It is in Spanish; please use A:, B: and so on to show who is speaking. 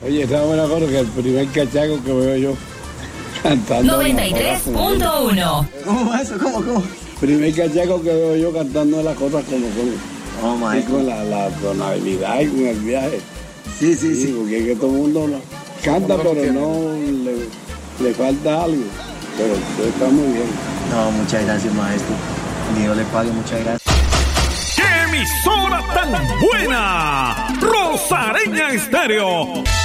A: Oye, ¿sabes una cosa? Que el primer cachaco que veo yo cantando...
B: 93.1.
C: ¿Cómo eso? ¿Cómo?
A: Primer cachaco que veo yo cantando las cosas como son.
C: Oh, my
A: Sí, con la tonalidad y con el viaje.
C: Sí.
A: Porque es que todo el mundo canta, pero no le falta algo. Pero está muy bien.
C: No, muchas gracias, maestro. Dios le pague, muchas gracias.
D: ¡Qué emisora tan buena! Rosareña Estéreo.